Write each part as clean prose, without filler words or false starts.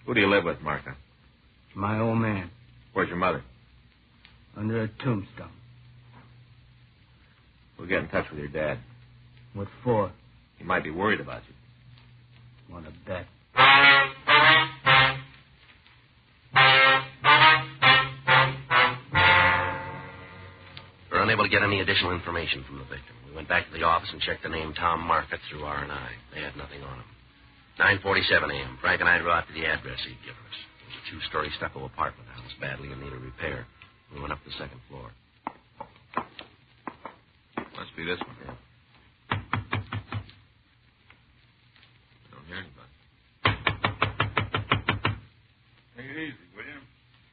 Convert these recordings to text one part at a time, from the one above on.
Who do you live with, Martha? My old man. Where's your mother? Under a tombstone. We'll get in touch with your dad. What for? He might be worried about you. Want to bet? We were unable to get any additional information from the victim. We went back to the office and checked the name Tom Market through R&I. They had nothing on him. 9:47 a.m. Frank and I drove out to the address he'd given us. It was a two-story stucco apartment house, badly in need of repair. We went up the second floor. Must be this one. Yeah. I don't hear anybody. Take it easy, will you?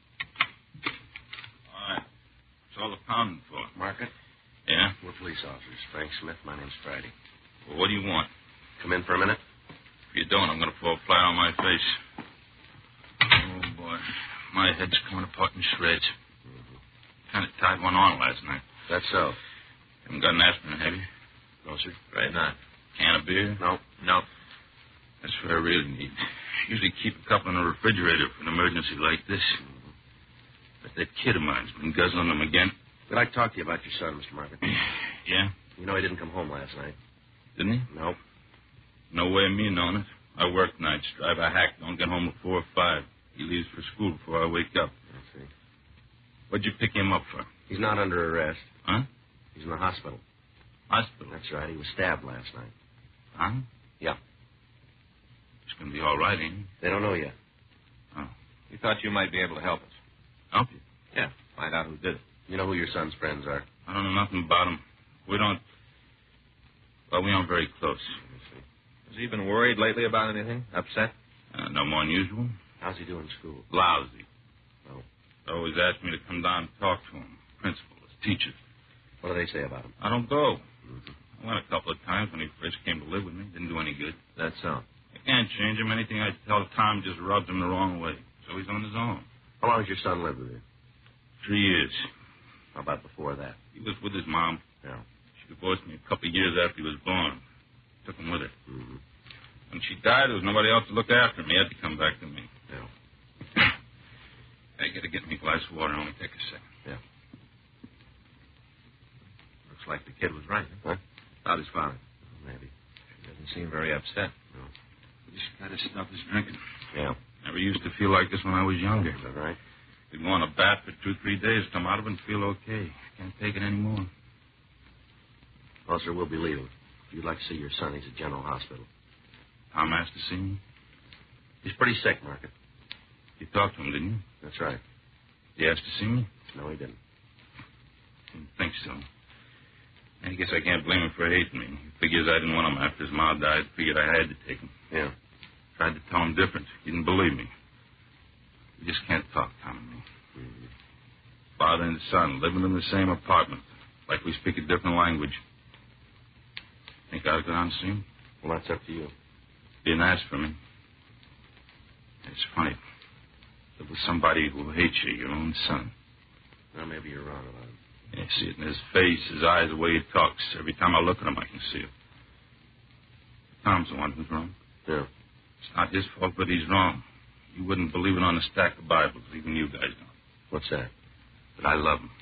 All right. What's all the pounding for? Market? Yeah? We're police officers. Frank Smith, my name's Friday. Well, what do you want? Come in for a minute? If you don't, I'm going to fall flat on my face. Oh, boy. My head's coming apart in shreds. Kind of tied one on last night. That's so. Haven't got an aspirin, have you? No, sir. Right not. Can of beer? No. No. That's what I really need. Usually keep a couple in the refrigerator for an emergency like this. But that kid of mine's been guzzling them again. We'd like to talk to you about your son, Mr. Market. Yeah? You know he didn't come home last night. Didn't he? No. No way of me knowing it. I work nights, drive a hack, don't get home at 4 or 5. He leaves for school before I wake up. I see. What'd you pick him up for? He's not under arrest. Huh? He's in the hospital. Hospital? That's right. He was stabbed last night. Huh? Yeah. It's going to be all right, ain't he? They don't know yet. Oh. We thought you might be able to help us. Help you? Yeah. Find out who did it. You know who your son's friends are? I don't know nothing about him. We aren't very close. Has he been worried lately about anything? Upset? No more than usual. How's he doing in school? Lousy. Oh. They always ask me to come down and talk to him. Principal, his teacher. What do they say about him? I don't go. Mm-hmm. I went a couple of times when he first came to live with me. Didn't do any good. That's so. I can't change him. Anything I tell Tom just rubs him the wrong way. So he's on his own. How long has your son lived with you? 3 years. How about before that? He was with his mom. Yeah. She divorced me a couple of years after he was born. Took him with her. Mm-hmm. When she died, there was nobody else to look after him. He had to come back to me. Yeah. I got to get me a glass of water. Only take a second. Yeah. Looks like the kid was right. Huh? About his father. Maybe. He doesn't seem very upset. No. This guy to stop his drinking. Yeah. Never used to feel like this when I was younger. Is that right? He'd go on a bat for 2-3 days, come out of it and feel okay. Can't take it anymore. Well, sir, we'll be leaving. If you'd like to see your son, he's at General Hospital. Tom asked to see me. He's pretty sick, Market. You talked to him, didn't you? That's right. He asked to see me? No, he didn't. Didn't think so. I guess I can't blame him for hating me. He figures I didn't want him after his mom died. Figured I had to take him. Yeah. Tried to tell him different. He didn't believe me. We just can't talk, Tom and me. Mm-hmm. Father and son living in the same apartment. Like we speak a different language. Think I'll go down and see him? Well, that's up to you. Be nice for me. It's funny. Live with somebody who hates you, your own son. Well, maybe you're wrong about him. Yeah, see it in his face, his eyes, the way he talks. Every time I look at him, I can see it. Tom's the one who's wrong. Yeah. It's not his fault, but he's wrong. You wouldn't believe it on a stack of Bibles. Even you guys don't. What's that? But I love him.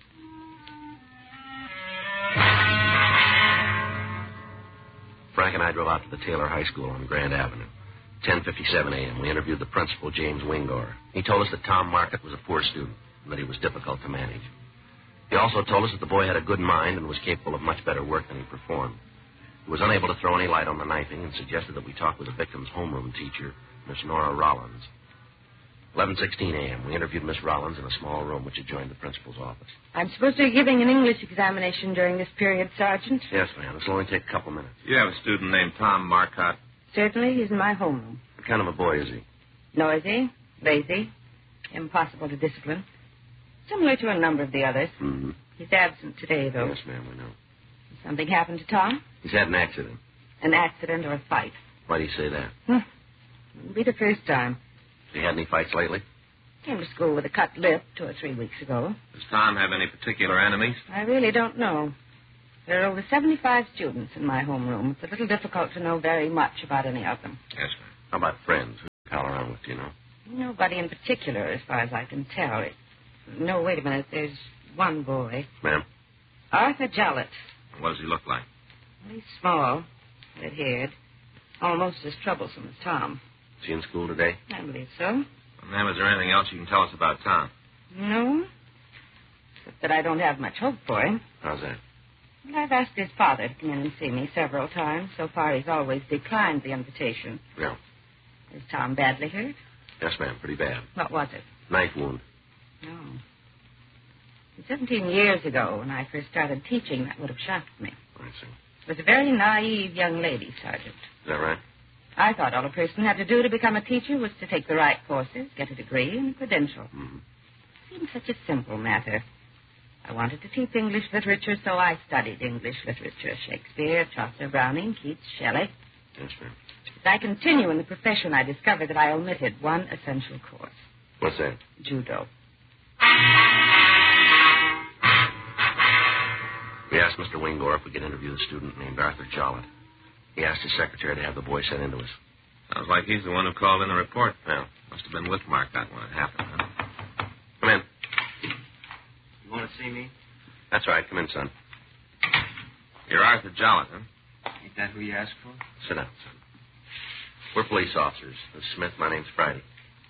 Frank and I drove out to the Taylor High School on Grand Avenue. 10:57 a.m. We interviewed the principal, James Wingor. He told us that Tom Market was a poor student and that he was difficult to manage. He also told us that the boy had a good mind and was capable of much better work than he performed. He was unable to throw any light on the knifing and suggested that we talk with the victim's homeroom teacher, Miss Nora Rollins. 11:16 a.m. We interviewed Miss Rollins in a small room which adjoined the principal's office. I'm supposed to be giving an English examination during this period, Sergeant. Yes, ma'am. This will only take a couple minutes. You have a student named Tom Marcotte. Certainly, he's in my homeroom. What kind of a boy is he? Noisy, lazy, impossible to discipline. Similar to a number of the others. Mm-hmm. He's absent today, though. Yes, ma'am, we know. Something happened to Tom? He's had an accident. An accident or a fight? Why do you say that? It'll be the first time. Has he had any fights lately? Came to school with a cut lip 2 or 3 weeks ago. Does Tom have any particular enemies? I really don't know. There are over 75 students in my homeroom. It's a little difficult to know very much about any of them. Yes, ma'am. How about friends? Who do you pal around with? do you know? Nobody in particular, as far as I can tell. No, wait a minute. There's one boy. Ma'am? Arthur Jollett. What does he look like? He's small, red-haired, almost as troublesome as Tom. Is he in school today? I believe so. Well, ma'am, is there anything else you can tell us about Tom? No, except that I don't have much hope for him. How's that? Well, I've asked his father to come in and see me several times. So far, he's always declined the invitation. Yeah. Is Tom badly hurt? Yes, ma'am. Pretty bad. What was it? Knife wound. No. 17 years ago, when I first started teaching, that would have shocked me. I see. It was a very naive young lady, Sergeant. Is that right? I thought all a person had to do to become a teacher was to take the right courses, get a degree, and a credential. Mm-hmm. It seemed such a simple matter. I wanted to teach English literature, so I studied English literature. Shakespeare, Chaucer, Browning, Keats, Shelley. Yes, ma'am. As I continue in the profession, I discovered that I omitted one essential course. What's that? Judo. We asked Mr. Wingor if we could interview the student named Arthur Jollett. He asked his secretary to have the boy sent in to us. Sounds like he's the one who called in the report. Yeah. Must have been with Mark that when it happened, huh? Come in. You want to see me? That's right. Come in, son. You're Arthur Jollett, huh? Ain't that who you asked for? Sit down, son. We're police officers. This is Smith. My name's Friday.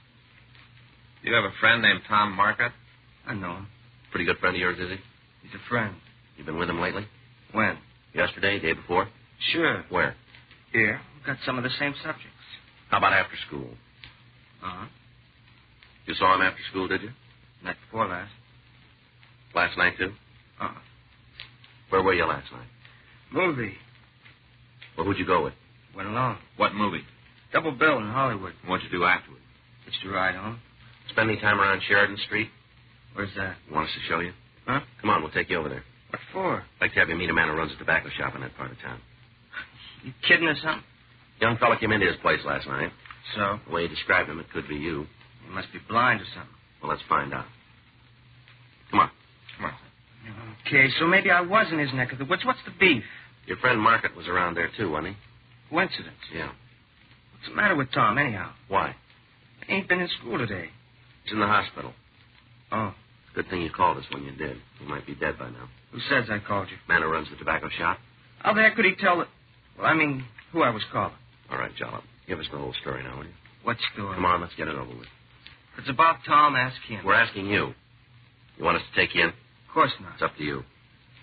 You have a friend named Tom Marcotte? I know him. Pretty good friend of yours, is he? He's a friend. You been with him lately? When? Yesterday, day before? Sure. Where? Here. We've got some of the same subjects. How about after school? Uh-huh. You saw him after school, did you? Night before last. Last night, too? Uh-huh. Where were you last night? Movie. Well, who'd you go with? Went along. What movie? Double bill in Hollywood. What'd you do afterward? Hitched a ride home. Spend any time around Sheridan Street? Where's that? You want us to show you? Huh? Come on, we'll take you over there. What for? I'd like to have you meet a man who runs a tobacco shop in that part of town. You kidding or something? Young fella came into his place last night. So? The way he described him, it could be you. You must be blind or something. Well, let's find out. Come on. Come on. Okay, so maybe I was in his neck of the woods. What's the beef? Your friend Marcotte was around there, too, wasn't Coincidence. he? Yeah. What's the matter with Tom, anyhow? Why? He ain't been in school today. He's in the hospital. Oh. Good thing you called us when you did. He might be dead by now. Who says I called you? Man who runs the tobacco shop? How the heck could he tell that? Well, I mean, who I was calling. All right, Jollop. Give us the whole story now, will you? What story? Come on, let's get it over with. If it's about Tom, ask him. We're asking you. You want us to take you in? Of course not. It's up to you.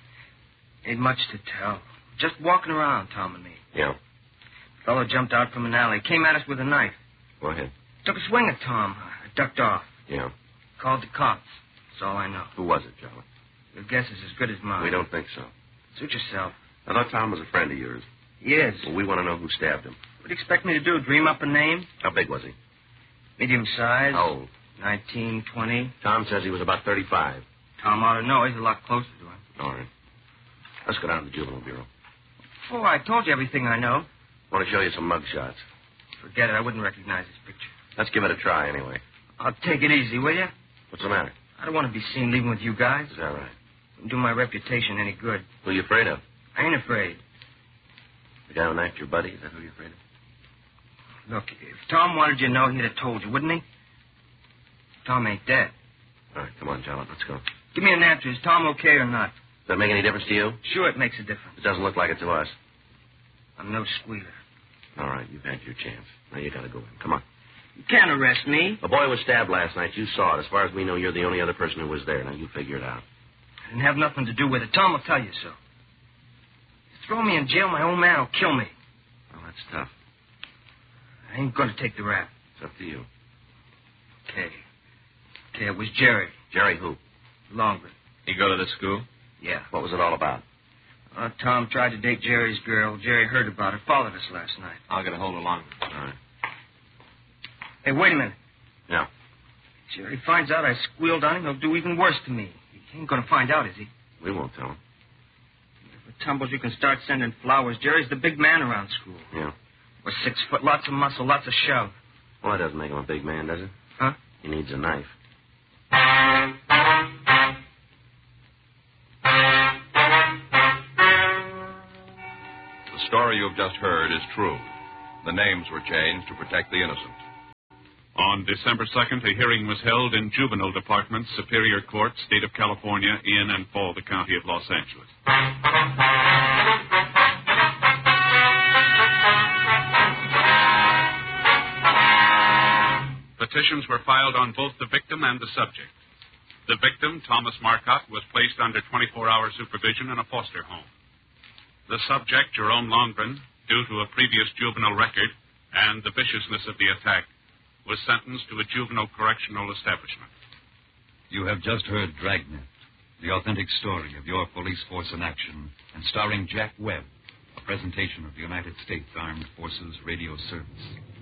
Ain't much to tell. Just walking around, Tom and me. Yeah. Fellow jumped out from an alley, came at us with a knife. Go ahead. Took a swing at Tom. I ducked off. Yeah. Called the cops. That's all I know. Who was it, Jollop? Your guess is as good as mine. We don't think so. Suit yourself. I thought Tom was a friend of yours. He is. Well, we want to know who stabbed him. What do you expect me to do? Dream up a name? How big was he? Medium size? How old? 19, 20. Tom says he was about 35. Tom ought to know. He's a lot closer to him. All right. Let's go down to the juvenile bureau. Oh, I told you everything I know. I want to show you some mug shots. Forget it. I wouldn't recognize his picture. Let's give it a try anyway. I'll take it easy, will you? What's the matter? I don't want to be seen leaving with you guys. Is that right? Wouldn't do my reputation any good. Who are you afraid of? I ain't afraid. The guy who knifed your buddy? Is that who you're afraid of? Look, if Tom wanted you to know, he'd have told you, wouldn't he? Tom ain't dead. All right, come on, Jollop. Let's go. Give me an answer. Is Tom okay or not? Does that make any difference to you? Sure, it makes a difference. It doesn't look like it to us. I'm no squealer. All right, you've had your chance. Now you got to go in. Come on. You can't arrest me. A boy was stabbed last night. You saw it. As far as we know, you're the only other person who was there. Now you figure it out. I didn't have nothing to do with it. Tom will tell you so. You throw me in jail, my old man will kill me. Well, that's tough. I ain't going to take the rap. It's up to you. Okay, it was Jerry. Jerry who? Longren. You go to the school? Yeah. What was it all about? Tom tried to date Jerry's girl. Jerry heard about it. Followed us last night. I'll get a hold of Longren. All right. Hey, wait a minute. Yeah. Jerry finds out I squealed on him, he'll do even worse to me. He ain't going to find out, is he? We won't tell him. If it tumbles, you can start sending flowers. Jerry's the big man around school. Yeah. We're 6 foot, lots of muscle, lots of shove. Well, that doesn't make him a big man, does it? Huh? He needs a knife. The story you've just heard is true. The names were changed to protect the innocent. On December 2nd, a hearing was held in Juvenile Department, Superior Court, State of California, in and for the County of Los Angeles. Petitions were filed on both the victim and the subject. The victim, Thomas Marcotte, was placed under 24-hour supervision in a foster home. The subject, Jerome Longren, due to a previous juvenile record and the viciousness of the attack, was sentenced to a juvenile correctional establishment. You have just heard Dragnet, the authentic story of your police force in action, and starring Jack Webb, a presentation of the United States Armed Forces Radio Service.